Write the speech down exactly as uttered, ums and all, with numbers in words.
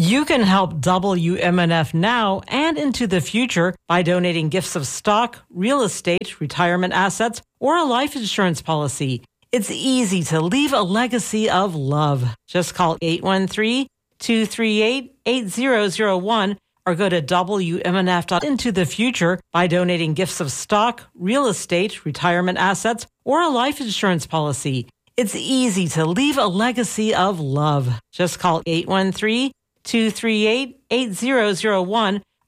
You can help W M N F now and into the future by donating gifts of stock, real estate, retirement assets, or a life insurance policy. It's easy to leave a legacy of love. Just call eight one three, two three eight, eight zero zero one or go to W M N F dot into the future by donating gifts of stock, real estate, retirement assets, or a life insurance policy. It's easy to leave a legacy of love. Just call eight one three, two three eight, eight zero zero one